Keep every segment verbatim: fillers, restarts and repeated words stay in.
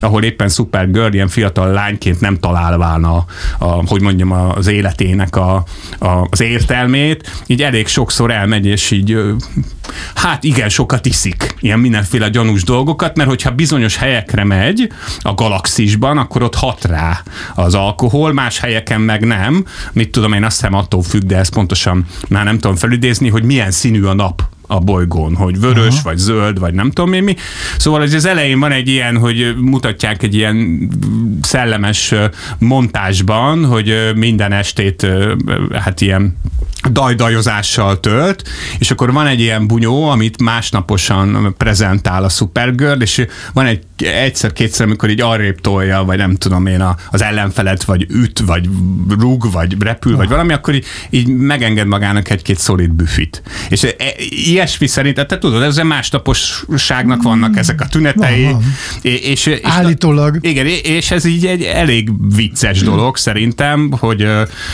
ahol éppen Supergirl ilyen fiatal lányként nem találván a, a, hogy mondjam, az életének a, a, az értelmét, így elég sokszor elmegy, és így hát igen, sokat iszik ilyen mindenféle gyanús dolgokat, mert hogyha bizonyos helyekre megy a galaxisban, akkor ott hat rá az alkohol, más helyeken meg nem. Mit tudom én, azt hiszem attól függ, de ezt pontosan már nem tudom felidézni, hogy milyen színű a nap a bolygón, hogy vörös, aha, vagy zöld, vagy nem tudom én mi. Szóval az elején van egy ilyen, hogy mutatják egy ilyen szellemes montázsban, hogy minden estét hát ilyen dajdajozással tölt, és akkor van egy ilyen bunyó, amit másnaposan prezentál a Supergirl, és van egy egyszer-kétszer, amikor így arrébb tolja, vagy nem tudom én, az ellenfelet, vagy üt, vagy rúg, vagy repül, vagy valami, akkor így, így megenged magának egy-két szolid büfit. És ilyesmi szerint, te tudod, ezzel másnaposságnak vannak ezek a tünetei. És, és, állítólag. Igen, és ez így egy elég vicces dolog szerintem, hogy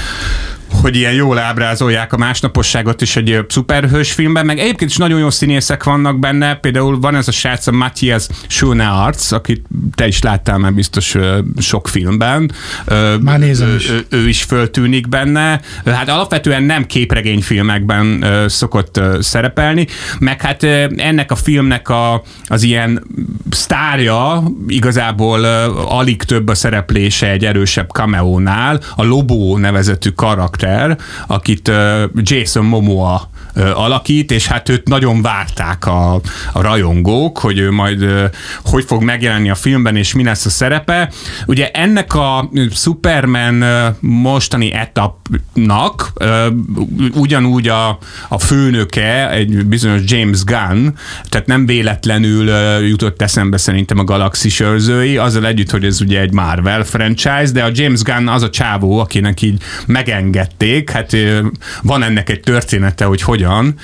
hogy ilyen jól ábrázolják a másnaposságot is egy szuperhős filmben, meg egyébként is nagyon jó színészek vannak benne, például van ez a srác, a Matthias Schoenaerts, akit te is láttál már biztos sok filmben. Már nézem is. Ő, ő is föltűnik benne. Hát alapvetően nem képregényfilmekben szokott szerepelni, meg hát ennek a filmnek a, az ilyen sztárja igazából alig több a szereplése egy erősebb cameónál, a Lobo nevezetű karakter, akit Jason Momoa alakít, és hát őt nagyon várták a, a rajongók, hogy ő majd hogy fog megjelenni a filmben, és mi lesz a szerepe. Ugye ennek a Superman mostani etapnak ugyanúgy a, a főnöke, egy bizonyos James Gunn, tehát nem véletlenül jutott eszembe szerintem a Galaxis őrzői, azzal együtt, hogy ez ugye egy Marvel franchise, de a James Gunn az a csávó, akinek így megengedték, hát van ennek egy története, hogy hogyan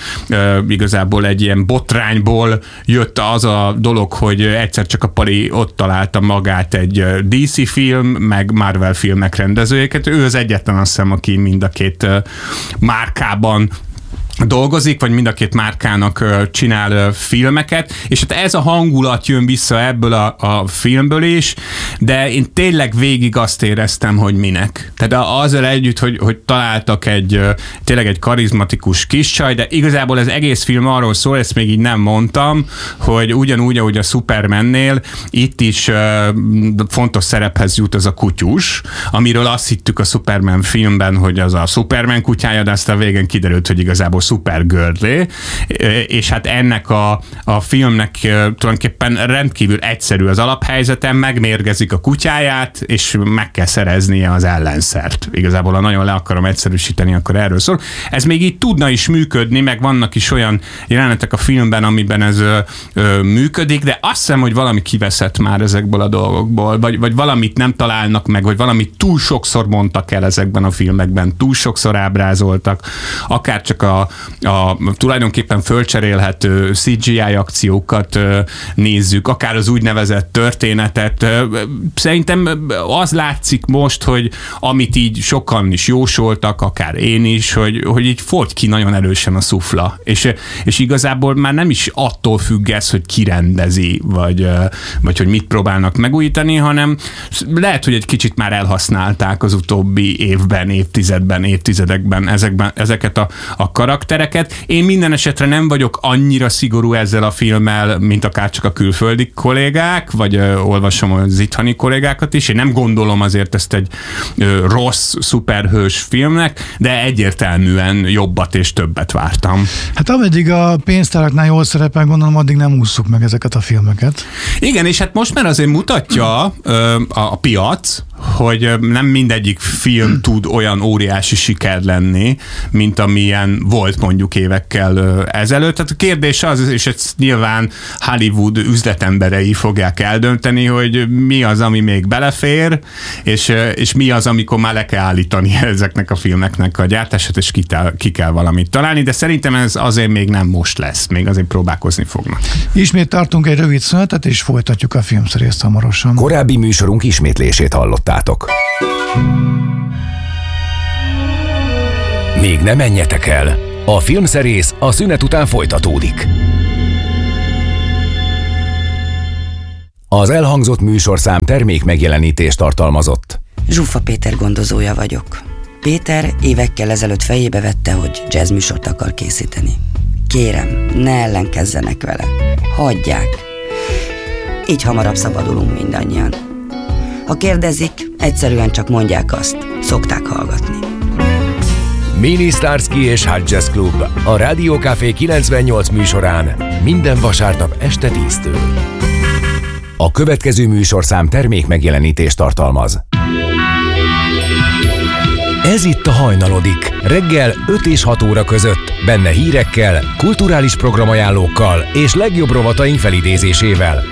igazából egy ilyen botrányból jött az a dolog, hogy egyszer csak a pali ott találta magát egy dé cé film, meg Marvel filmek rendezőjéket. Ő az egyetlen, azt hiszem, aki mind a két márkában dolgozik, vagy mind a két márkának csinál filmeket, és hát ez a hangulat jön vissza ebből a, a filmből is, de én tényleg végig azt éreztem, hogy minek. Tehát azzal együtt, hogy, hogy találtak egy tényleg egy karizmatikus kis csaj, de igazából az egész film arról szól, ezt még így nem mondtam, hogy ugyanúgy, ahogy a Supermannél, itt is fontos szerephez jut az a kutyus, amiről azt hittük a Superman filmben, hogy az a Superman kutyája, de aztán végén kiderült, hogy igazából Supergirl-é, és hát ennek a, a filmnek tulajdonképpen rendkívül egyszerű az alaphelyzete, megmérgezik a kutyáját, és meg kell szereznie az ellenszert. Igazából, ha nagyon le akarom egyszerűsíteni, akkor erről szól. Ez még így tudna is működni, meg vannak is olyan jelenetek a filmben, amiben ez ö, ö, működik, de azt hiszem, hogy valami kiveszett már ezekből a dolgokból, vagy, vagy valamit nem találnak meg, vagy valamit túl sokszor mondtak el ezekben a filmekben, túl sokszor ábrázoltak, akár csak a a tulajdonképpen fölcserélhető cé gé í akciókat nézzük, akár az úgynevezett történetet. Szerintem az látszik most, hogy amit így sokan is jósoltak, akár én is, hogy, hogy így fogy ki nagyon erősen a szufla. És, és igazából már nem is attól függ ez, hogy ki rendezi, vagy, vagy hogy mit próbálnak megújítani, hanem lehet, hogy egy kicsit már elhasználták az utóbbi évben, évtizedben, évtizedekben ezekben, ezeket a, a karaktereket. Én minden esetre nem vagyok annyira szigorú ezzel a filmmel, mint akár csak a külföldi kollégák, vagy ö, olvasom az itthoni kollégákat is. Én nem gondolom azért ezt egy ö, rossz, szuperhős filmnek, de egyértelműen jobbat és többet vártam. Hát ameddig a pénztáraknál jól szerepel, gondolom, addig nem ússzuk meg ezeket a filmeket. Igen, és hát most már azért mutatja ö, a, a piac, hogy nem mindegyik film tud olyan óriási siker lenni, mint amilyen volt mondjuk évekkel ezelőtt. Tehát a kérdés az, és ezt nyilván Hollywood üzletemberei fogják eldönteni, hogy mi az, ami még belefér, és, és mi az, amikor már le kell állítani ezeknek a filmeknek a gyártását, és ki, ki kell valamit találni, de szerintem ez azért még nem most lesz, még azért próbálkozni fognak. Ismét tartunk egy rövid szünetet, és folytatjuk a filmszerészt hamarosan. Korábbi műsorunk ismétlését hallottátok. Még ne menjetek el! A filmszerész a szünet után folytatódik. Az elhangzott műsorszám termék megjelenítést tartalmazott. Zsuffa Péter gondozója vagyok. Péter évekkel ezelőtt fejébe vette, hogy jazz műsort akar készíteni. Kérem, ne ellenkezzenek vele. Hagyják. Így hamarabb szabadulunk mindannyian. Ha kérdezik, egyszerűen csak mondják azt. Szokták hallgatni. Mini Starsky és Hot Jazz Club a Rádió Café kilencvennyolc műsorán minden vasárnap este tíztől. A következő műsorszám termék megjelenítést tartalmaz. Ez itt a Hajnalodik, reggel öt és hat óra között, benne hírekkel, kulturális programajánlókkal és legjobb rovataink felidézésével.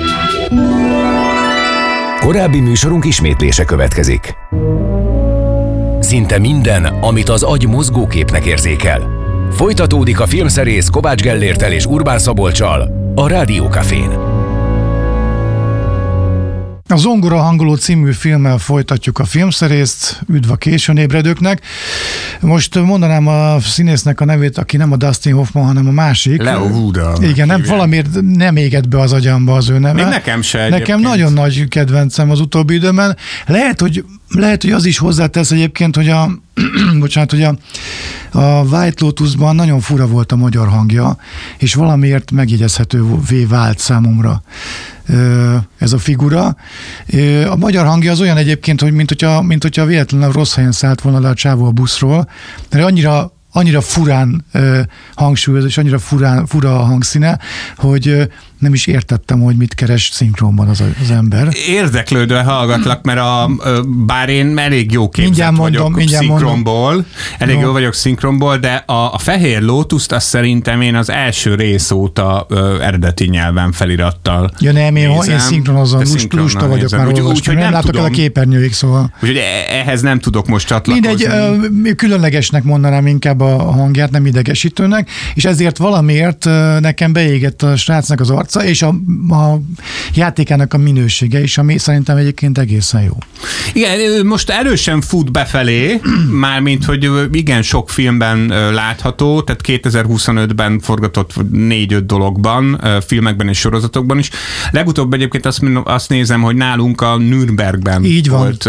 Korábbi műsorunk ismétlése következik. Szinte minden, amit az agy mozgóképnek érzékel. Folytatódik a filmszerész Kovács Gellérttel és Urbán Szabolccsal a Rádió Cafén. A Zongora hangoló című filmmel folytatjuk a filmszerészt, üdv a későn ébredőknek. Most mondanám a színésznek a nevét, aki nem a Dustin Hoffman, hanem a másik. Leo Wood. Igen, nem, valamiért nem égett be az agyamba az ő neve. Még nekem se Nekem egyébként. nagyon nagy kedvencem az utóbbi időben. Lehet, hogy, lehet, hogy az is hozzátesz egyébként, hogy a bocsánat, hogy a, a White Lotusban nagyon fura volt a magyar hangja, és valamiért megjegyezhetővé vált számomra ez a figura. A magyar hangja az olyan egyébként, hogy mint hogyha, mint hogyha véletlenül rossz helyen szállt volna le a csávó a buszról, mert annyira annyira furán uh, hangsúlyoz, és annyira furán, fura a hangszíne, hogy uh, nem is értettem, hogy mit keres szinkronban az, az ember. Érdeklődve hallgatlak, mert a, bár én elég jó képzett mindjárt vagyok mondom, szinkronból, mondom. elég no. jó vagyok szinkronból, de a, a Fehér Lótuszt azt szerintem én az első rész óta ö, eredeti nyelven felirattal Ja nem, én, nézem. én szinkronozom, lust, lusta vagyok nézem. már úgy, olvasni, úgy, hogy nem, nem látok tudom. el a képernyőig, szóval. Úgyhogy ehhez nem tudok most csatlakozni. Mindegy, ö, különlegesnek mondanám inkább a hangját, nem idegesítőnek, és ezért valamiért ö, nekem beégett a srácnak az arca, és a a játékának a minősége is, ami szerintem egyébként egészen jó. Igen, most erősen fut befelé, mármint, hogy igen sok filmben látható, tehát kétezer-huszonötben forgatott négy-öt dologban, filmekben és sorozatokban is. Legutóbb egyébként azt, azt nézem, hogy nálunk a Nürnbergben Így van. volt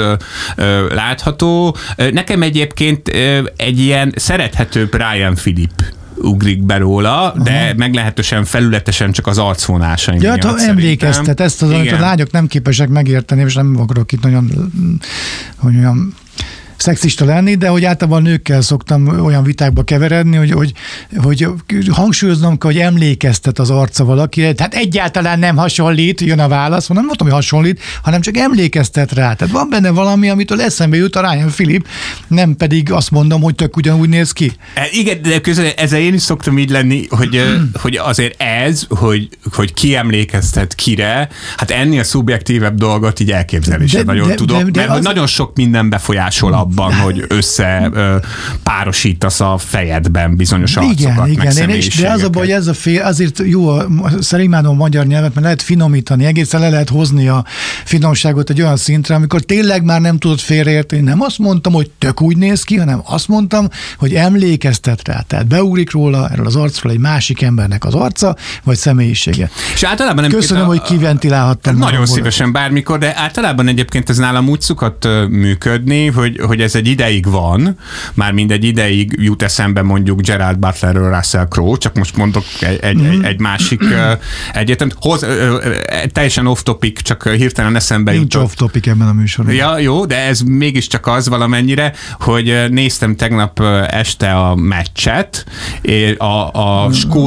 látható. Nekem egyébként egy ilyen szerethető Brian Philipp ugrik be róla, de aha, meglehetősen felületesen csak az arcvonásaim ja, miatt ha emlékeztet, ezt az, amit a lányok nem képesek megérteni, és nem akarok itt nagyon, hogy olyan szexista lenni, de hogy általában nőkkel szoktam olyan vitákba keveredni, hogy, hogy, hogy hangsúlyoznom kell, hogy emlékeztet az arca valakire, tehát egyáltalán nem hasonlít, jön a válasz, nem mondtam, hogy hasonlít, hanem csak emlékeztet rá. Tehát van benne valami, amitől eszembe jut a Ryan Philipp, nem pedig azt mondom, hogy tök ugyanúgy néz ki. Igen, de közben ezzel én is szoktam így lenni, hogy, hogy azért ez, hogy, hogy ki emlékeztet kire, hát ennél szubjektívebb dolgot így elképzelni sem nagyon de, tudok, de, de mert az... nagyon sok minden befolyásol abban, hogy össze ö, párosítasz a fejedben bizonyos arcokat, igen, igen, meg én is, de az a baj, hogy ez a fél, azért jó, szerintem a magyar nyelvet, mert lehet finomítani, egészen le lehet hozni a finomságot egy olyan szintre, amikor tényleg már nem tudod félreérteni. Nem azt mondtam, hogy tök úgy néz ki, hanem azt mondtam, hogy emlékeztet rá. Tehát beugrik róla, erről az arcról egy másik embernek az arca, vagy személyisége. És általában nem Köszönöm, a, hogy kiventilálhattam. Nagyon szívesen bármikor, de általában egyébként ez nálam úgy szokott működni, hogy, hogy ez egy ideig van, már mindegy ideig jut eszembe mondjuk Gerard Butlerről Russell Crowe, csak most mondok egy, egy, mm. egy, egy másik egyetemt. Hoz, teljesen off-topic, csak hirtelen eszembe Nincs jutott. Nincs off-topic ebben a műsorban. Ja, jó, de ez mégiscsak az valamennyire, hogy néztem tegnap este a meccset, a, a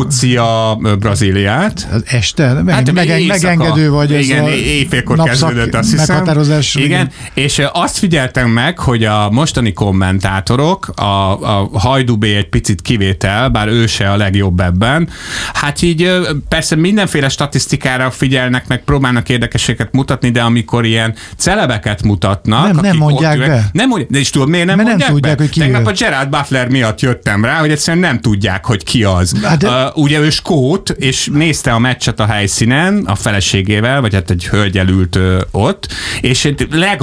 Skócia-Brazíliát. Az este? Meg, Hát, megen, megengedő vagy. Igen, ez éjfélkor kezdődött, azt hiszem. Meghatározás. Igen, és azt figyeltem meg, hogy a mostani kommentátorok, a, a Hajdubé egy picit kivétel, bár ő se a legjobb ebben, hát így persze mindenféle statisztikára figyelnek, meg próbálnak érdekességet mutatni, de amikor ilyen celebeket mutatnak, nem, nem mondják ülnek, be. Nem mondják, de és tudod, miért nem Mert mondják nem tudják, be? hogy ki Tegnap ő. a Gerard Butler miatt jöttem rá, hogy egyszerűen nem tudják, hogy ki az. Hát de... uh, ugye ő skót, és nézte a meccset a helyszínen, a feleségével, vagy hát egy hölgyel ült uh, ott, és legalább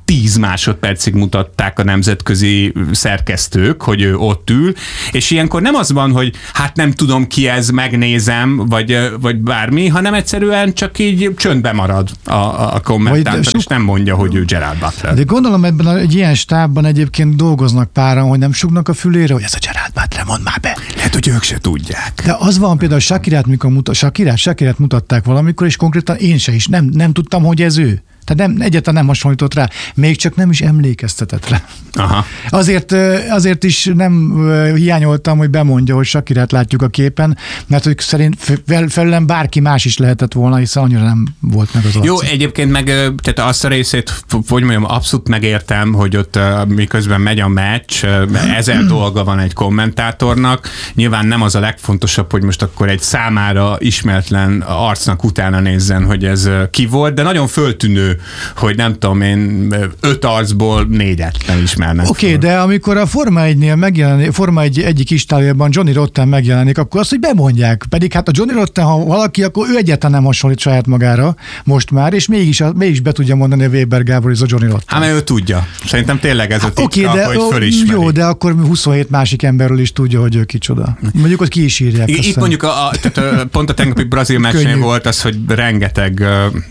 tíz másodpercig mutatták a nemzetközi szerkesztők, hogy ő ott ül, és ilyenkor nem az van, hogy hát nem tudom ki ez, megnézem, vagy, vagy bármi, hanem egyszerűen csak így csöndbe marad a, a kommentátor, sok... és nem mondja, hogy ő Gerard Butler. De gondolom ebben a, egy ilyen stábban egyébként dolgoznak páran, hogy nem sugnak a fülére, hogy ez a Gerard Butler, mondd már be. Lehet, hogy ők se tudják. De az van például, Shakirát, mikor mutat, Shakirát, Shakirát mutatták valamikor, és konkrétan én se is, nem, nem tudtam, hogy ez ő. Tehát nem, egyáltalán nem hasonlított rá, még csak nem is emlékeztetett rá. Aha. Azért, azért is nem hiányoltam, hogy bemondja, hogy Shakirát látjuk a képen, mert hogy szerint felülem bárki más is lehetett volna, hiszen annyira nem volt meg az arc. Jó, egyébként meg tehát azt a részét, hogy mondjam, abszolút megértem, hogy ott miközben megy a meccs, ezer dolga van egy kommentátornak. Nyilván nem az a legfontosabb, hogy most akkor egy számára ismeretlen arcnak utána nézzen, hogy ez ki volt, de nagyon föltűnő, hogy nem tudom én, öt arcból négyet nem ismernek. Oké, okay, de amikor a Forma egynél megjelenik, Forma egy egyik istájában Johnny Rotten megjelenik, akkor azt, hogy bemondják. Pedig hát a Johnny Rotten, ha valaki, akkor ő egyáltalán nem hasonlít saját magára most már, és mégis, mégis be tudja mondani a Weber Gábor, ez a Johnny Rotten. Hát, mert ő tudja. Szerintem tényleg ez a titka, okay, de, hogy fölismeri. Jó, de akkor huszonhét másik emberről is tudja, hogy ő kicsoda. Mondjuk, hogy ki is írják. Itt aztán. Mondjuk a, a, tehát pont a tegnapi brazil meccsen volt az, hogy rengeteg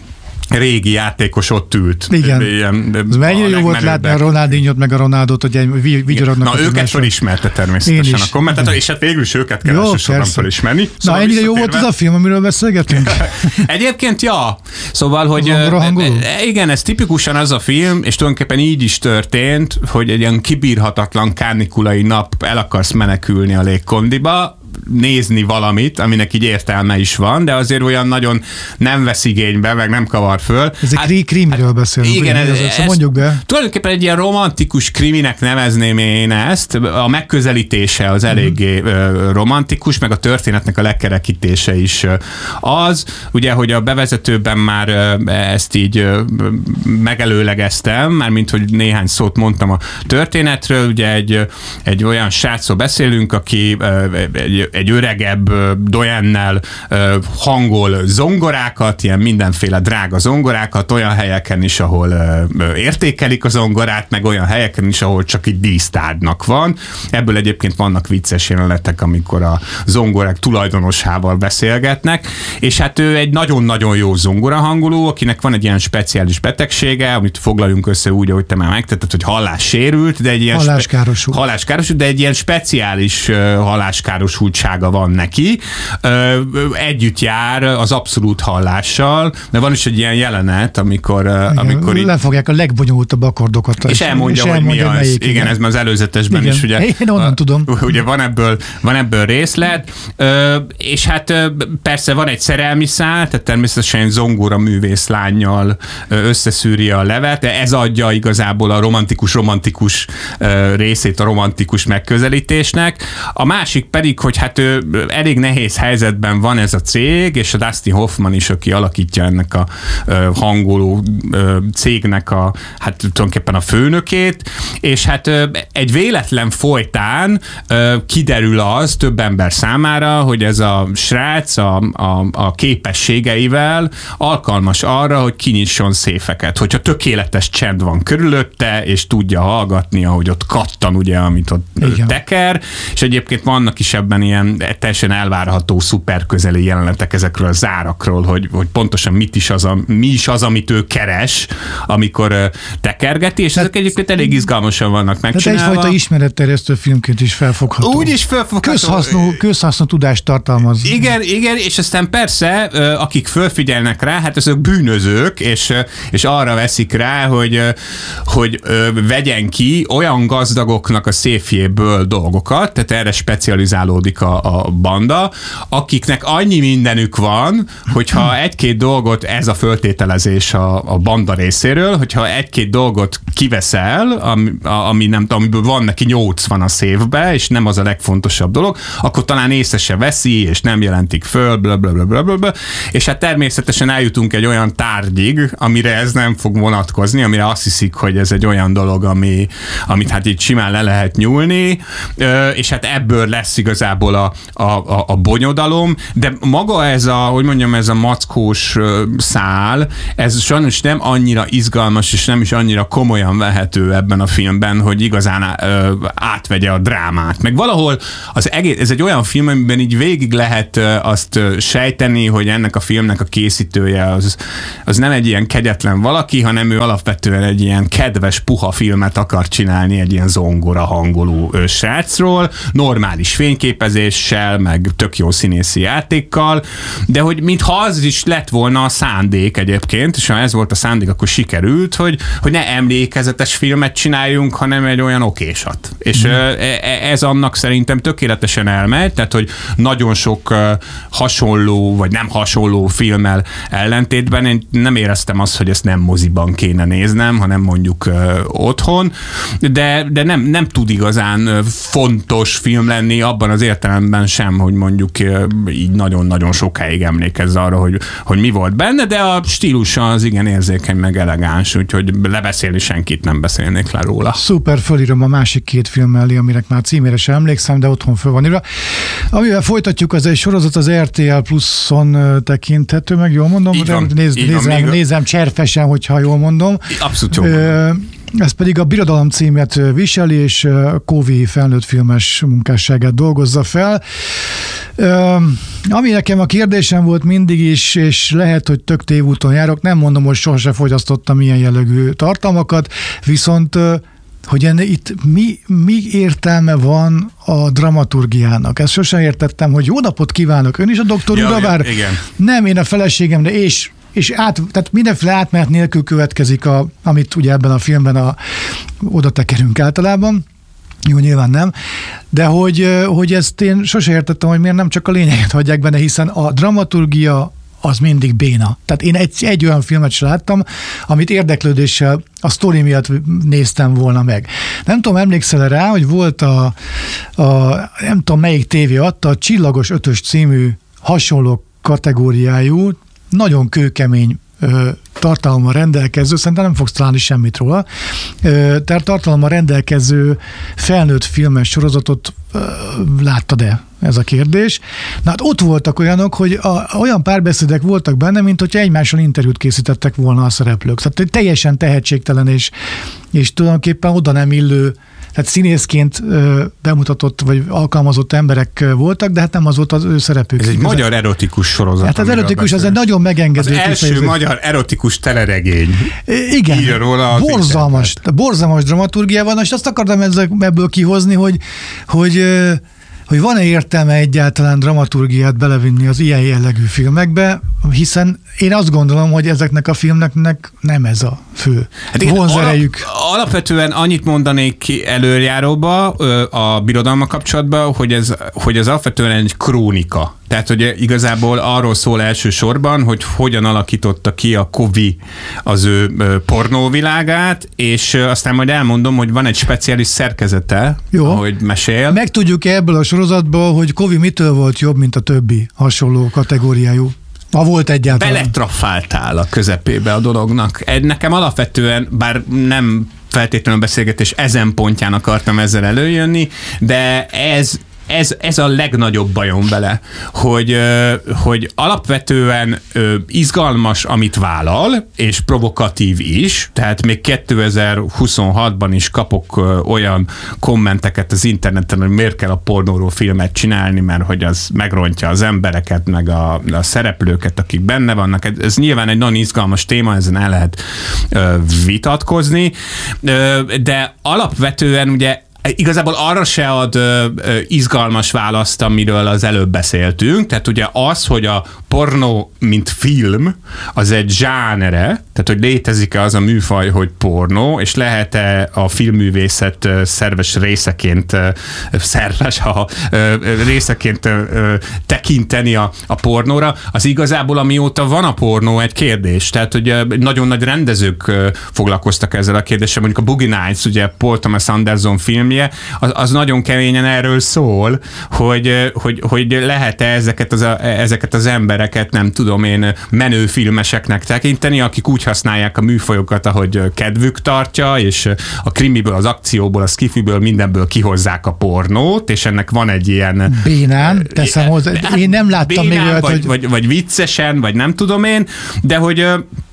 régi játékos ott ült. Igen. Ilyen, ez mennyire jó volt látni a Ronaldinho-t meg a Ronaldot, hogy vigyorognak. Na, őket felismerte természetesen a kommentátor, és hát végül is őket kell elsősorban felismerni. Szóval na, ennyire jó volt az a film, amiről beszélgetünk? Egyébként, ja. Szóval, hogy igen, ez tipikusan az a film, és tulajdonképpen így is történt, hogy egy ilyen kibírhatatlan kánikulai nap el akarsz menekülni a légkondiba, nézni valamit, aminek így értelme is van, de azért olyan nagyon nem vesz igénybe, meg nem kavar föl. Ezek hát, krimiről beszélünk. Igen, ez, ez, szóval mondjuk be. Tulajdonképpen egy ilyen romantikus kriminek nevezném én ezt. A megközelítése az eléggé mm. romantikus, meg a történetnek a lekerekítése is az. Ugye, hogy a bevezetőben már ezt így megelőlegeztem, mármint, hogy néhány szót mondtam a történetről. Ugye egy, egy olyan srácról beszélünk, aki egy egy öregebb dojennel hangol zongorákat, ilyen mindenféle drága zongorákat, olyan helyeken is, ahol értékelik a zongorát, meg olyan helyeken is, ahol csak így dísztárgynak van. Ebből egyébként vannak vicces jelenetek, amikor a zongorák tulajdonosával beszélgetnek, és hát ő egy nagyon-nagyon jó zongorahangoló, akinek van egy ilyen speciális betegsége, amit foglaljunk össze úgy, ahogy te már megtetted, hogy hallássérült, de egy ilyen halláskárosult. Spe- halláskárosult, de egy ilyen speciális halláskárosult van neki. Együtt jár az abszolút hallással, de van is egy ilyen jelenet, amikor... Igen, amikor így... lefogják a legbonyolultabb akkordokat. És elmondja, és hogy elmondja, mi az. Melyik, igen, igen, ez már az előzetesben igen. is, ugye... Én onnan a, tudom. Ugye van ebből, van ebből részlet, és hát persze van egy szerelmi szál, tehát természetesen egy zongora művész lánnyal összeszűri a levet, de ez adja igazából a romantikus-romantikus részét a romantikus megközelítésnek. A másik pedig, hogy hát ő elég nehéz helyzetben van ez a cég, és a Dustin Hoffman is, aki alakítja ennek a hangoló cégnek a, hát tulajdonképpen a főnökét, és hát egy véletlen folytán kiderül az több ember számára, hogy ez a srác a, a, a képességeivel alkalmas arra, hogy kinyisson széfeket. Hogyha tökéletes csend van körülötte, és tudja hallgatni, ahogy ott kattan, ugye, amit ott igen. teker, és egyébként vannak is ebben ilyen teljesen elvárható szuperközeli jelenetek ezekről a zárakról, hogy, hogy pontosan mit is az, a, mi is az, amit ő keres, amikor uh, tekergeti, és tehát, ezek egyébként elég izgalmasan vannak megcsinálva. Tehát egyfajta ismeretterjesztő filmként is felfogható. Úgy is felfogható. Közhasznú, közhasznú tudást tartalmaz. Igen, igen, és aztán persze, uh, akik fölfigyelnek rá, hát azok bűnözők, és, uh, és arra veszik rá, hogy, uh, hogy uh, vegyen ki olyan gazdagoknak a széfjéből dolgokat, tehát erre specializálódik a, a banda, akiknek annyi mindenük van, hogyha egy-két dolgot, ez a föltételezés a, a banda részéről, hogyha egy-két dolgot kiveszel, ami, ami nem tudom, amiből van neki nyolcvan a széfbe, és nem az a legfontosabb dolog, akkor talán észre se veszi, és nem jelentik föl, blablabla, és hát természetesen eljutunk egy olyan tárgyig, amire ez nem fog vonatkozni, amire azt hiszik, hogy ez egy olyan dolog, ami, amit hát így simán le lehet nyúlni, és hát ebből lesz igazából a a, a, a, a bonyodalom, de maga ez a, hogy mondjam, ez a mackós szál, ez sajnos nem annyira izgalmas, és nem is annyira komolyan vehető ebben a filmben, hogy igazán ö, átvegye a drámát. Meg valahol az egész, ez egy olyan film, amiben így végig lehet ö, azt ö, sejteni, hogy ennek a filmnek a készítője az, az nem egy ilyen kegyetlen valaki, hanem ő alapvetően egy ilyen kedves, puha filmet akar csinálni egy ilyen zongora hangoló ö, srácról, normális fényképezéssel, meg tök jó színészi játékkal, de hogy mintha az is lett volna a szándék egyébként, és ha ez volt a szándék, akkor sikerült, hogy, hogy ne emlékezetes filmet csináljunk, hanem egy olyan okésat. És mm. ez annak szerintem tökéletesen elmegy, tehát hogy nagyon sok hasonló, vagy nem hasonló filmmel ellentétben én nem éreztem azt, hogy ezt nem moziban kéne néznem, hanem mondjuk otthon, de, de nem, nem tud igazán fontos film lenni abban az értelemben sem, hogy mondjuk így nagyon-nagyon sokáig emlékezz arra, hogy, hogy mi volt benne, de a stílusa az igen érzékeny, meg elegáns, úgyhogy lebeszélni senkit nem beszélnék le róla. Szuper, fölírom a másik két film mellé, aminek már címére sem emlékszem, de otthon föl van írva. Amivel folytatjuk, az egy sorozat, az er té el Pluszon tekinthető, meg jól mondom? Így van, Néz, így nézem, van, nézem cserfesen, hogyha jól mondom. Abszolút jól mondom. Ez pedig a Birodalom címet viseli, és Covey felnőtt filmes munkásságát dolgozza fel. Ami nekem a kérdésem volt mindig is, és lehet, hogy tök tévúton járok, nem mondom, hogy sohasem fogyasztottam ilyen jellegű tartalmakat, viszont hogy enne, itt mi, mi értelme van a dramaturgiának. Ezt sosem értettem, hogy jó napot kívánok, ön is a doktor ja, úr, bár nem, én a feleségemre, és és át, tehát mindenféle átmenet nélkül következik, a, amit ugye ebben a filmben a, oda tekerünk általában. Jó, nyilván nem. De hogy, hogy ezt én sose értettem, hogy miért nem csak a lényeget hagyják benne, hiszen a dramaturgia az mindig béna. Tehát én egy, egy olyan filmet sem láttam, amit érdeklődéssel a sztori miatt néztem volna meg. Nem tudom, emlékszel rá, hogy volt a, a nem tudom melyik tévé adta, a Csillagos Ötös című hasonló kategóriájú, nagyon kőkemény ö, tartalommal rendelkező, szerintem nem fogsz találni semmit róla, ö, tehát tartalommal rendelkező felnőtt filmes sorozatot ö, láttad-e? Ez a kérdés. Na hát ott voltak olyanok, hogy a, olyan párbeszédek voltak benne, mint hogyha egymással interjút készítettek volna a szereplők. Tehát teljesen tehetségtelen és, és tulajdonképpen oda nem illő, tehát színészként ö, bemutatott vagy alkalmazott emberek voltak, de hát nem az volt az ő szerepük. Ez egy igazán magyar erotikus sorozat. Hát az erotikus az egy nagyon megengedő az első kifejezés. Magyar erotikus teleregény. Igen, írja róla borzalmas, borzalmas dramaturgia van, és azt akartam ebből kihozni, hogy, hogy hogy van-e értelme egyáltalán dramaturgiát belevinni az ilyen jellegű filmekbe, hiszen én azt gondolom, hogy ezeknek a filmeknek nem ez a fő hát vonzerejük. Alap, alapvetően annyit mondanék ki előjáróba a Birodalommal kapcsolatban, hogy ez, hogy ez alapvetően egy krónika. Tehát, hogy igazából arról szól elsősorban, hogy hogyan alakította ki a Covey az ő pornóvilágát, és aztán majd elmondom, hogy van egy speciális szerkezete, jó, ahogy mesél. Megtudjuk ebből a sorozatból, hogy Covey mitől volt jobb, mint a többi hasonló kategóriájú. Ha volt egyáltalán. Beletrafáltál a közepébe a dolognak. Nekem alapvetően, bár nem feltétlenül a beszélgetés ezen pontján akartam ezzel előjönni, de ez Ez, ez a legnagyobb bajom vele, hogy, hogy alapvetően izgalmas, amit vállal, és provokatív is, tehát még kétezer-huszonhatban is kapok olyan kommenteket az interneten, hogy miért kell a pornóról filmet csinálni, mert hogy az megrontja az embereket, meg a, a szereplőket, akik benne vannak. Ez nyilván egy nagyon izgalmas téma, ezen el lehet vitatkozni, de alapvetően ugye igazából arra se ad ö, ö, izgalmas választ, amiről az előbb beszéltünk. Tehát ugye az, hogy a pornó, mint film, az egy zsánere, tehát hogy létezik-e az a műfaj, hogy pornó, és lehet-e a filmművészet szerves részeként, szerves ha, részeként tekinteni a, a pornóra, az igazából amióta van a pornó egy kérdés. Tehát ugye nagyon nagy rendezők foglalkoztak ezzel a kérdéssel, mondjuk a Boogie Nights, ugye Paul Thomas Anderson filmje, filmje, az, az nagyon keményen erről szól, hogy, hogy, hogy lehet-e ezeket az, ezeket az embereket, nem tudom én, menő filmeseknek tekinteni, akik úgy használják a műfajokat, ahogy kedvük tartja, és a krimiből, az akcióból, a skifiből, mindenből kihozzák a pornót, és ennek van egy ilyen... Bénán, teszem hozzá. Én nem láttam bénán, még olyat, vagy, hogy... vagy, vagy viccesen, vagy nem tudom én, de hogy...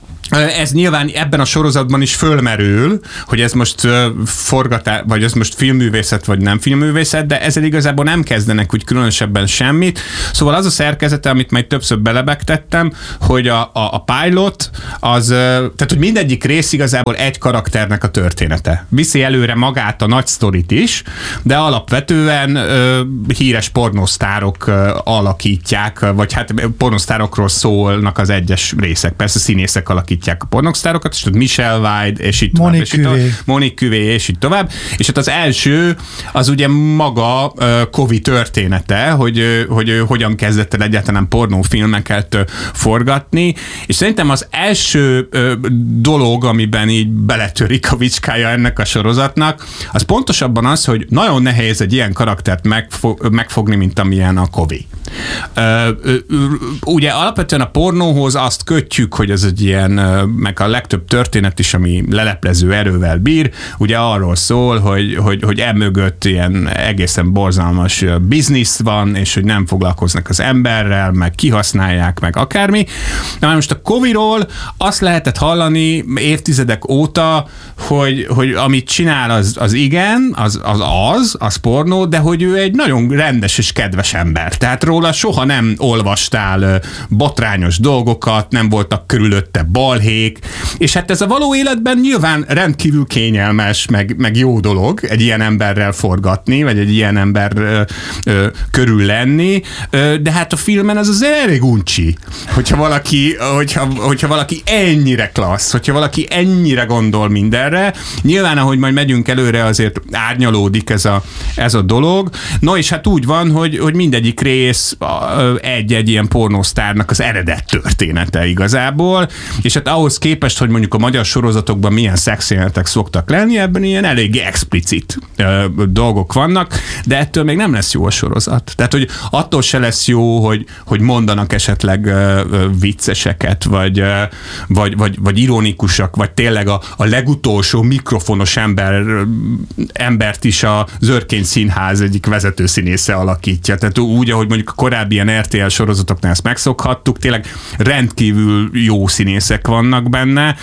Ez nyilván ebben a sorozatban is fölmerül, hogy ez most forgatás, vagy ez most filmművészet, vagy nem filmművészet, de ezzel igazából nem kezdenek úgy különösebben semmit. Szóval az a szerkezete, amit majd többször belebegtettem, hogy a, a, a pilot az, tehát hogy mindegyik rész igazából egy karakternek a története. Viszi előre magát a nagy sztorit is, de alapvetően ö, híres pornosztárok ö, alakítják, vagy hát pornosztárokról szólnak az egyes részek. Persze színészek alakítják a pornosztárokat, és Michelle Wilde, és így tovább. Monique Cuvée. Monique Cuvée, és így tovább. És hát az első, az ugye maga uh, Covid története, hogy, uh, hogy uh, hogyan kezdett el egyáltalán pornófilmeket uh, forgatni, és szerintem az első uh, dolog, amiben így beletörik a vicskája ennek a sorozatnak, az pontosabban az, hogy nagyon nehéz egy ilyen karaktert megfo- megfogni, mint amilyen a Covey. Uh, uh, uh, ugye alapvetően a pornóhoz azt kötjük, hogy ez egy ilyen, uh, meg a legtöbb történet is, ami leleplező erővel bír, ugye arról szól, hogy, hogy, hogy emögött ilyen egészen borzalmas biznisz van, és hogy nem foglalkoznak az emberrel, meg kihasználják, meg akármi. Na most a Coveyról azt lehetett hallani évtizedek óta, hogy, hogy amit csinál az, az igen, az, az az, az pornó, de hogy ő egy nagyon rendes és kedves ember. Tehát róla soha nem olvastál botrányos dolgokat, nem voltak körülötte balhék, és hát ez a való életben nyilván rendkívül kényelmes, meg, meg jó dolog egy ilyen emberrel forgatni, vagy egy ilyen ember ö, ö, körül lenni, ö, de hát a filmen ez az elég uncsi, hogyha valaki, hogyha, hogyha valaki ennyire klassz, hogyha valaki ennyire gondol mindenre, nyilván ahogy majd megyünk előre, azért árnyalódik ez a, ez a dolog. No és hát úgy van, hogy, hogy mindegyik rész egy-egy ilyen pornósztárnak az eredet története igazából, és hát ahhoz képest, hogy mondjuk a magyar sorozatokban milyen szexjelenetek szoktak lenni, ebben ilyen eléggé explicit ö, dolgok vannak, de ettől még nem lesz jó a sorozat. Tehát, hogy attól se lesz jó, hogy, hogy mondanak esetleg ö, ö, vicceseket, vagy, ö, vagy, vagy, vagy ironikusak, vagy tényleg a, a legutolsó mikrofonos ember, ö, embert is a Zörkény Színház egyik vezetőszínésze alakítja. Tehát úgy, ahogy mondjuk a korábbi ilyen er té el sorozatoknál ezt megszokhattuk, tényleg rendkívül jó színészek vannak benne,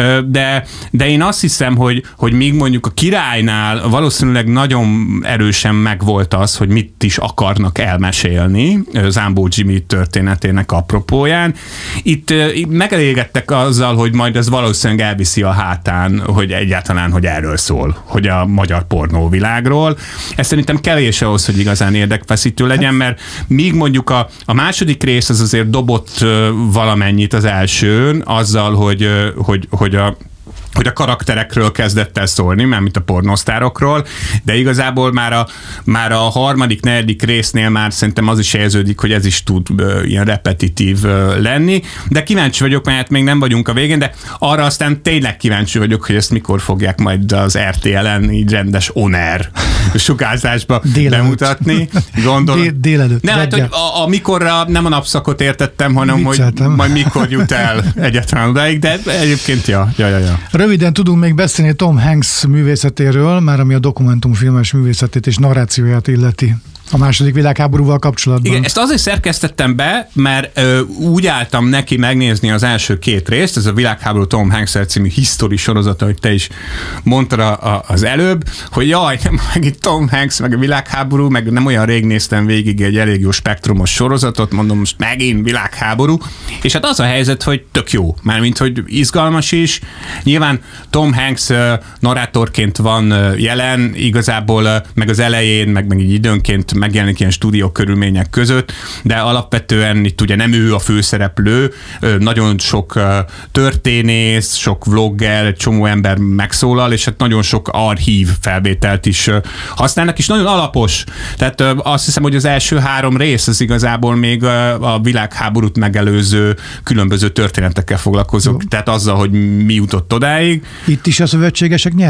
de, de én azt hiszem, hogy, hogy még mondjuk a Királynál valószínűleg nagyon erősen megvolt az, hogy mit is akarnak elmesélni Zámbó Jimmy történetének apropóján. Itt, itt megelégettek azzal, hogy majd ez valószínűleg elviszi a hátán, hogy egyáltalán, hogy erről szól, hogy a magyar pornóvilágról. Ez szerintem kevés ahhoz, hogy igazán érdekfeszítő legyen, mert míg mondjuk a, a második rész az azért dobott valamennyit az elsőn, azzal, hogy, hogy, hogy a hogy a karakterekről kezdett el szólni, már mint a pornosztárokról, de igazából már a, már a harmadik, negyedik résznél már szerintem az is érződik, hogy ez is tud uh, ilyen repetitív uh, lenni, de kíváncsi vagyok, mert még nem vagyunk a végén, de arra aztán tényleg kíváncsi vagyok, hogy ezt mikor fogják majd az er té el-en így rendes on-air sugárzásba bemutatni. Gondolom. Dé- délelőtt. Nem, hát, hogy a, amikorra nem a napszakot értettem, hanem Vicceltem. hogy majd mikor jut el egyáltalán odáig, de egyébként ja, ja, ja, ja. Röviden tudunk még beszélni Tom Hanks művészetéről, már ami a dokumentumfilmes művészetét és narrációját illeti a második világháborúval kapcsolatban. Igen, ezt azért szerkesztettem be, mert ö, úgy álltam neki megnézni az első két részt, ez a Világháború Tom Hanks című history sorozata, hogy te is mondtad a, a, az előbb, hogy jaj, meg itt Tom Hanks, meg a világháború, meg nem olyan rég néztem végig egy elég jó spektrumos sorozatot, mondom, most megint világháború, és hát az a helyzet, hogy tök jó, mármint, hogy izgalmas is. Nyilván Tom Hanks uh, narrátorként van uh, jelen, igazából uh, meg az elején, meg, meg így időnként megjelenik ilyen stúdió körülmények között, de alapvetően itt ugye nem ő a főszereplő, nagyon sok történész, sok vlogger, egy csomó ember megszólal, és hát nagyon sok archív felvételt is használnak, és nagyon alapos. Tehát azt hiszem, hogy az első három rész az igazából még a világháborút megelőző különböző történetekkel foglalkozok, jó. Tehát azzal, hogy mi jutott odáig. Itt is a szövetségesek nyernek?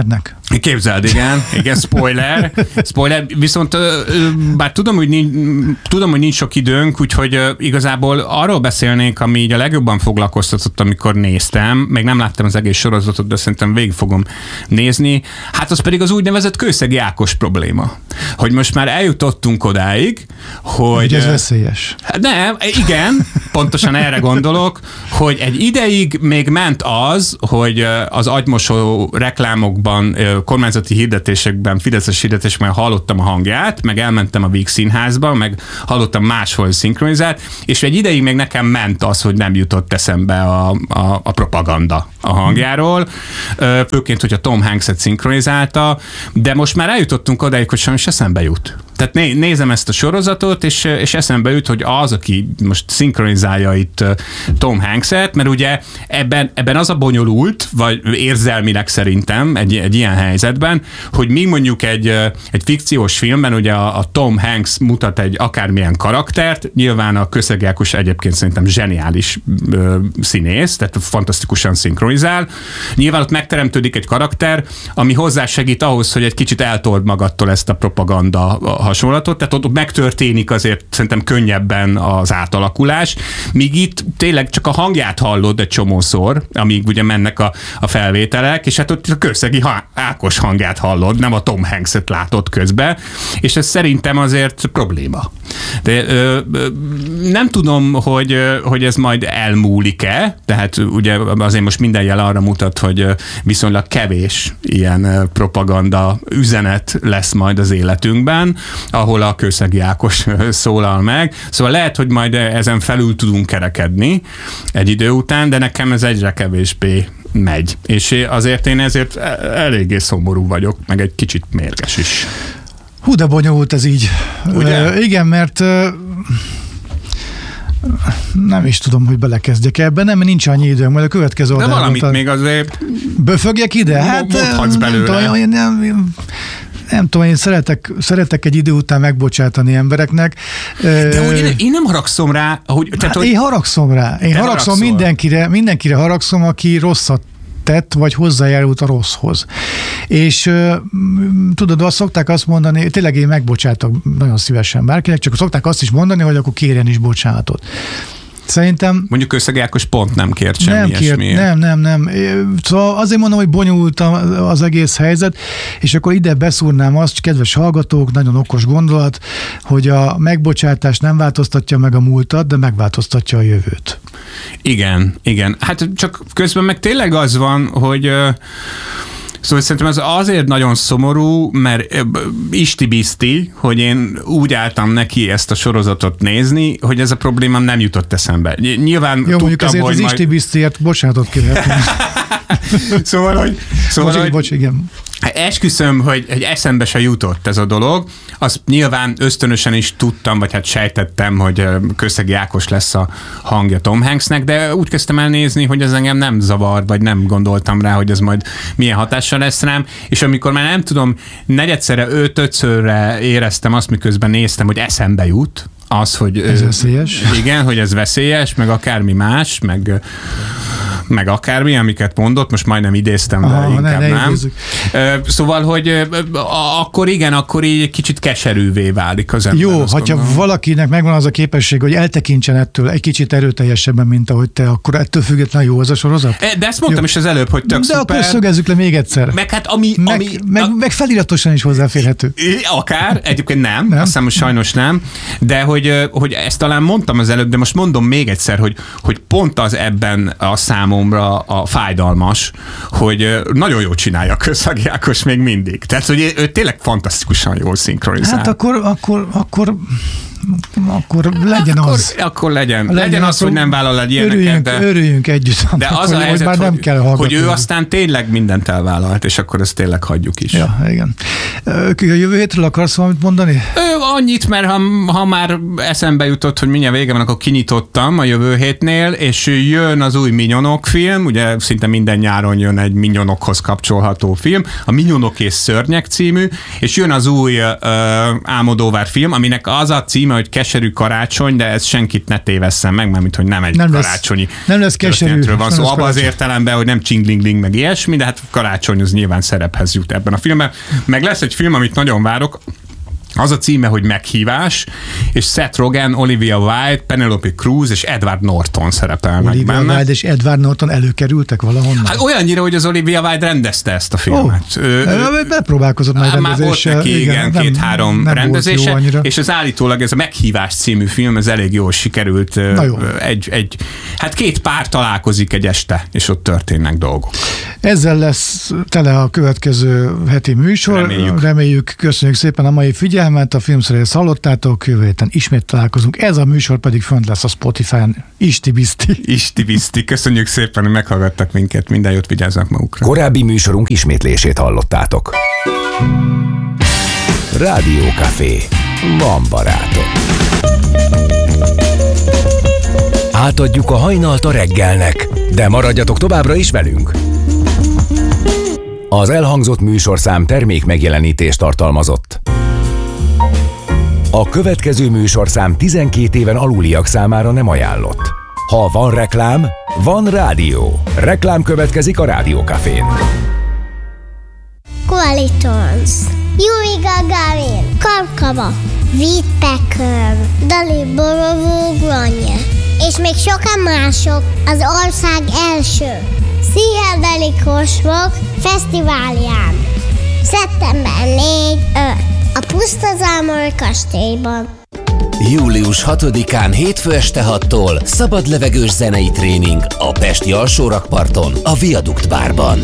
Képzeld, igen, igen, spoiler, spoiler, viszont bár tudom, hogy nincs, tudom, hogy nincs sok időnk, úgyhogy igazából arról beszélnék, ami így a legjobban foglalkoztatott, amikor néztem, még nem láttam az egész sorozatot, de szerintem végig fogom nézni, hát az pedig az úgynevezett Kőszegi Ákos probléma. Hogy most már eljutottunk odáig, hogy... Hogy ez veszélyes. Nem, igen, pontosan erre gondolok, hogy egy ideig még ment az, hogy az agymosó reklámokban, kormányzati hirdetésekben, fideszes hirdetésekben hallottam a hangját, meg elmentem a Víg Színházba, meg hallottam máshol szinkronizált, és egy ideig még nekem ment az, hogy nem jutott eszembe a, a, a propaganda a hangjáról, főként, hogy a Tom Hanks-et szinkronizálta, de most már eljutottunk odáig, hogy sajnos eszembe jut. Tehát né, nézem ezt a sorozatot, és, és eszembe jut, hogy az, aki most szinkronizálja itt Tom Hanks-et, mert ugye ebben, ebben az a bonyolult, vagy érzelmileg szerintem egy, egy ilyen helyzetben, hogy mi mondjuk egy, egy fikciós filmben ugye a, a Tom Hanks mutat egy akármilyen karaktert, nyilván a Kőszegi Ákos egyébként szerintem zseniális ö, színész, tehát fantasztikusan szinkronizál. Nyilván ott megteremtődik egy karakter, ami hozzásegít ahhoz, hogy egy kicsit eltold magadtól ezt a propaganda hasonlatot, tehát ott megtörténik azért szerintem könnyebben az átalakulás, míg itt tényleg csak a hangját hallod egy csomószor, amíg ugye mennek a, a felvételek, és hát ott a Kőszegi Ákos hangját hallod, nem a Tom Hanks-et látod közben, és ez szerintem azért probléma. De ö, ö, nem tudom, hogy, ö, hogy ez majd elmúlik-e, tehát ugye azért most minden jel arra mutat, hogy viszonylag kevés ilyen propaganda üzenet lesz majd az életünkben, ahol a Kőszegi Ákos szólal meg. Szóval lehet, hogy majd ezen felül tudunk kerekedni egy idő után, de nekem ez egyre kevésbé megy. És azért én ezért eléggé szomorú vagyok, meg egy kicsit mérges is. Hú, de bonyolult ez így. Ugye? Uh, igen, mert uh, nem is tudom, hogy belekezdjek ebben, nem, mert nincs annyi időm, majd a következő de adásban. valamit még azért böfögjek ide? Hát mondhatsz belőle. Nem, nem, nem, nem tudom, én szeretek, szeretek egy idő után megbocsátani embereknek. De uh, úgy én nem haragszom rá, hogy... Tehát, hát hogy... Én haragszom rá. Én haragszom haragszol. mindenkire, mindenkire haragszom, aki rosszat tett, vagy hozzájárult a rosszhoz. És uh, tudod, azt szokták azt mondani, tényleg én megbocsátok nagyon szívesen bárkinek, csak szokták azt is mondani, hogy akkor kérjen is bocsánatot. Szerintem... Mondjuk Kőszegi Ákos pont nem kért semmi nem kért, ilyesmiért. Nem, nem, nem. Szóval azért mondom, hogy bonyolult az egész helyzet, és akkor ide beszúrnám azt, kedves hallgatók, nagyon okos gondolat, hogy a megbocsátás nem változtatja meg a múltat, de megváltoztatja a jövőt. Igen, igen. Hát csak közben meg tényleg az van, hogy... Szóval szerintem ez azért nagyon szomorú, mert isti-biszti, hogy én úgy álltam neki ezt a sorozatot nézni, hogy ez a problémám nem jutott eszembe. Nyilván jó, tudtam, mondjuk azért hogy az majd... isti-bisztiért bocsánatot kérhetünk. szóval, hogy... Szóval, bocs, hogy... bocs, igen. Esküszöm, hogy, hogy eszembe se jutott ez a dolog. Azt nyilván ösztönösen is tudtam, vagy hát sejtettem, hogy Kőszegi Ákos lesz a hangja Tom Hanksnek, de úgy kezdtem el nézni, hogy ez engem nem zavar, vagy nem gondoltam rá, hogy ez majd milyen hatással lesz rám, és amikor már nem tudom, negyedszerre, öt-ötszörre éreztem azt, miközben néztem, hogy eszembe jut, az, hogy... Ez veszélyes. Igen, hogy ez veszélyes, meg akármi más, meg... meg akármi, amiket mondott, most majdnem idéztem, de Aha, inkább ne, ne nem. Idézzük. Szóval, hogy akkor igen, akkor így kicsit keserűvé válik az ember. Jó, hogyha gondolom. Valakinek megvan az a képesség, hogy eltekintsen ettől egy kicsit erőteljesebben, mint ahogy te, akkor ettől függetlenül jó az a sorozat? De ezt mondtam jó. Is az előbb, hogy tök de szuper. De akkor szögezzük le még egyszer. Meg hát ami... Meg, ami meg, a... meg feliratosan is hozzáférhető. Akár, egyébként nem, nem? Azt hiszem, hogy sajnos nem, de hogy, hogy ezt talán mondtam az előbb, de most mondom még egyszer, hogy, hogy pont az ebben a számomra a fájdalmas, hogy nagyon jól csinálja a Kőszegi Ákos még mindig. Tehát, hogy ő tényleg fantasztikusan jól szinkronizál. Hát akkor, akkor, akkor akkor legyen akkor, az. Akkor legyen. Legyen, legyen az, hogy nem vállal egy ilyeneket. Örüljünk, de, örüljünk együtt. De az a helyzet, már hogy, nem kell hogy ő aztán tényleg mindent elvállalt, és akkor ezt tényleg hagyjuk is. Ja, igen. A jövő hétről akarsz valamit mondani? Ö, annyit, mert ha, ha már eszembe jutott, hogy mindjárt vége van, akkor kinyitottam a jövő hétnél, és jön az új Minyonok film, ugye szinte minden nyáron jön egy Minyonokhoz kapcsolható film, a Minyonok és Szörnyek című, és jön az új uh, Almodóvar film, aminek az a címe, hogy Keserű karácsony, de ez senkit ne tévesszen meg, mert mint hogy nem egy nem karácsonyi lesz, nem lesz keserű, van szó, abban az értelemben, hogy nem csinglingling meg ilyesmi, de hát karácsony az nyilván szerephez jut ebben a filmben. Meg lesz egy film, amit nagyon várok, az a címe, hogy Meghívás, és Seth Rogen, Olivia Wilde, Penelope Cruz és Edward Norton szerepelnek Olivia benne. Wilde és Edward Norton előkerültek valahonnan? Hát olyannyira, hogy az Olivia Wilde rendezte ezt a filmet. Oh, ő, bepróbálkozott majd rendezéssel. Már volt neki, igen, igen két-három rendezése, és az állítólag ez a Meghívás című film, ez elég jól sikerült. Egy, egy, hát két pár találkozik egy este, és ott történnek dolgok. Ezzel lesz tele a következő heti műsor. Reméljük. Reméljük. Köszönjük szépen a mai figyelmet, a filmszerész hallottátok, jövő héten ismét találkozunk. Ez a műsor pedig fönt lesz a Spotify-on. Isti-biszti. Isti-biszti. Köszönjük szépen, hogy meghallgattak minket. Minden jót, vigyázzanak magukra. Korábbi műsorunk ismétlését hallottátok. Rádió Café. Van barátok. Átadjuk a hajnalt a reggelnek, de maradjatok továbbra is velünk. Az elhangzott műsorszám termék megjelenítést tartalmazott. A következő műsorszám tizenkét éven aluliak számára nem ajánlott. Ha van reklám, van rádió. Reklám következik a Rádió Cafén. Qualitons, Yuri Gagarin, Karkava, Whittaker, Dali Borovó Granye, és még sokan mások az ország első pszichedelikus rock fesztiválján. szeptember négy-öt a Pusztazámori kastélyban. július hatodikán hétfő este hattól szabadlevegős zenei tréning a pesti alsórakparton, a Viadukt bárban.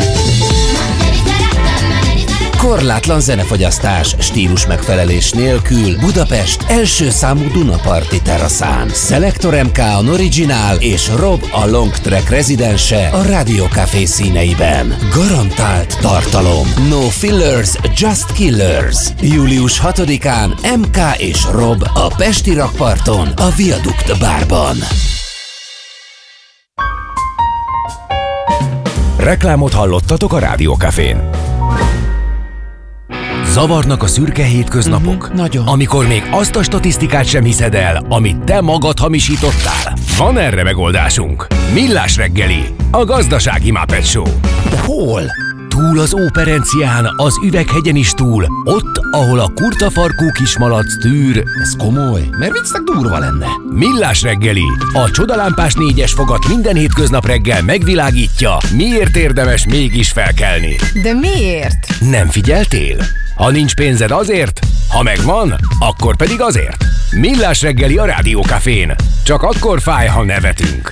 Korlátlan zenefogyasztás, stílus megfelelés nélkül Budapest első számú Dunaparti teraszán. Selector em ká an Original és Rob a Long Track rezidense a Rádió Café színeiben. Garantált tartalom. No fillers, just killers. július hatodikán em ká és Rob a pesti rakparton, a Viadukt bárban. Reklámot hallottatok a Rádió Cafén. Zavarnak a szürke hétköznapok? Uh-huh, nagyon. Amikor még azt a statisztikát sem hiszed el, amit te magad hamisítottál? Van erre megoldásunk. Millás reggeli, a gazdasági Muppet Show. De hol? Túl az Óperencián, az Üveghegyen is túl, ott, ahol a kurtafarkú kismalac tűr. Ez komoly, mert viccnek durva lenne. Millás reggeli, a csodalámpás négyes fogat minden hétköznap reggel megvilágítja, miért érdemes mégis felkelni. De miért? Nem figyeltél? Ha nincs pénzed azért, ha megvan, akkor pedig azért. Millás reggeli a Rádió Cafén. Csak akkor fáj, ha nevetünk.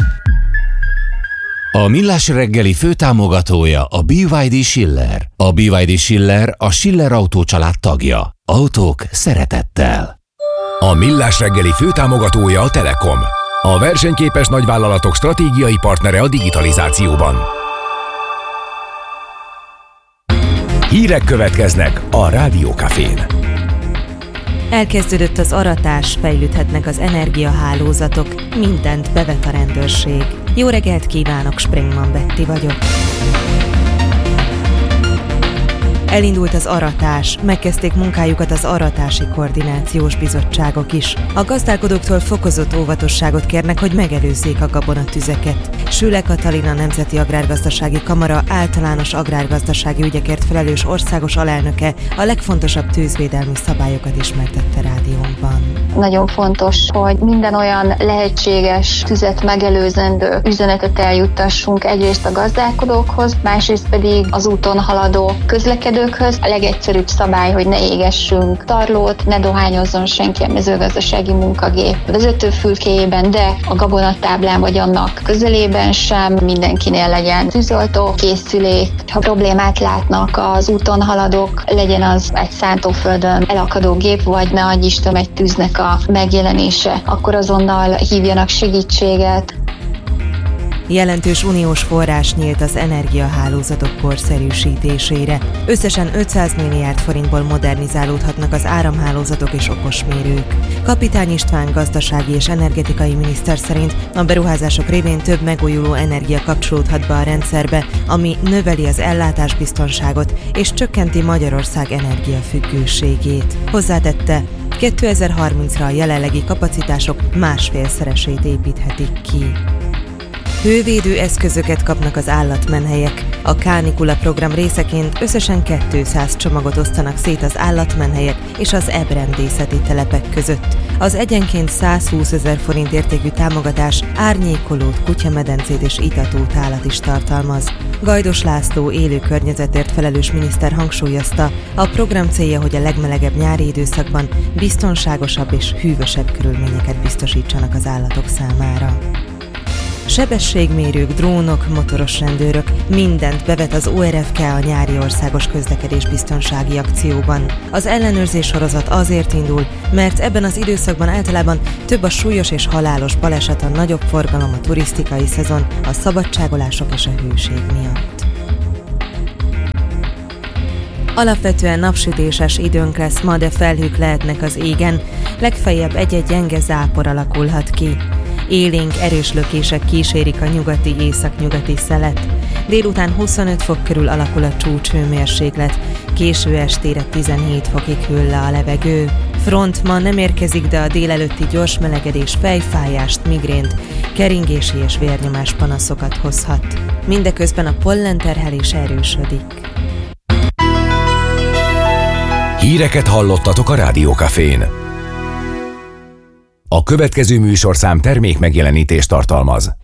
A Millás reggeli főtámogatója a bé vé dé Schiller. A bé vé dé Schiller a Schiller Autó család tagja. Autók szeretettel. A Millás reggeli főtámogatója a Telekom. A versenyképes nagyvállalatok stratégiai partnere a digitalizációban. Hírek következnek a Rádió Cafén. Elkezdődött az aratás, fejlődhetnek az energiahálózatok, mindent bevet a rendőrség. Jó reggelt kívánok, Springman Betty vagyok. Elindult az aratás, megkezdték munkájukat az aratási koordinációs bizottságok is. A gazdálkodóktól fokozott óvatosságot kérnek, hogy megelőzzék a gabonatüzeket. Süle Katalin, Nemzeti Agrárgazdasági Kamara általános agrárgazdasági ügyekért felelős országos alelnöke a legfontosabb tűzvédelmi szabályokat ismertette rádiónkban. Nagyon fontos, hogy minden olyan lehetséges tüzet megelőzendő üzenetet eljuttassunk egyrészt a gazdálkodókhoz, másrészt pedig az úton haladó közlekedőkhöz. A legegyszerűbb szabály, hogy ne égessünk tarlót, ne dohányozzon senki a mezőgazdasági munkagép vezetőfülkéjében, de a gabonatáblán vagy annak közelében sem, mindenkinél legyen tűzoltó készülék. Ha problémát látnak az úton haladók, legyen az egy szántóföldön elakadó gép, vagy ne adj Isten egy tűznek a megjelenése, akkor azonnal hívjanak segítséget. Jelentős uniós forrás nyílt az energiahálózatok korszerűsítésére. Összesen ötszáz milliárd forintból modernizálódhatnak az áramhálózatok és okosmérők. Kapitány István gazdasági és energetikai miniszter szerint a beruházások révén több megújuló energia kapcsolódhat be a rendszerbe, ami növeli az ellátásbiztonságot és csökkenti Magyarország energiafüggőségét. Hozzátette, kétezer-harmincra a jelenlegi kapacitások másfélszeresét építhetik ki. Hővédő eszközöket kapnak az állatmenhelyek. A Kánikula program részeként összesen kétszáz csomagot osztanak szét az állatmenhelyek és az ebrendészeti telepek között. Az egyenként százhúszezer forint értékű támogatás árnyékolót, kutyamedencét és itatótálat is tartalmaz. Gajdos László élő környezetért felelős miniszter hangsúlyozta, a program célja, hogy a legmelegebb nyári időszakban biztonságosabb és hűvösebb körülményeket biztosítsanak az állatok számára. Sebességmérők, drónok, motoros rendőrök, mindent bevet az o er ef ká a nyári országos közlekedésbiztonsági akcióban. Az ellenőrzés sorozat azért indul, mert ebben az időszakban általában több a súlyos és halálos baleset, a nagyobb forgalom, a turisztikai szezon, a szabadságolások és a hőség miatt. Alapvetően napsütéses időnk lesz ma, de felhők lehetnek az égen, legfeljebb egy-egy gyenge zápor alakulhat ki. Élénk erős lökések kísérik a nyugati északnyugati szelet. Délután huszonöt fok körül alakul a csúcshőmérséklet, késő estére tizenhét fokig hűl le a levegő. Front ma nem érkezik, de a délelőtti gyors melegedés fejfájást, migrént, keringési és vérnyomás panaszokat hozhat. Mindeközben a pollenterhelés erősödik. Híreket hallottatok a Rádiókafén. A következő műsorszám termék megjelenítést tartalmaz.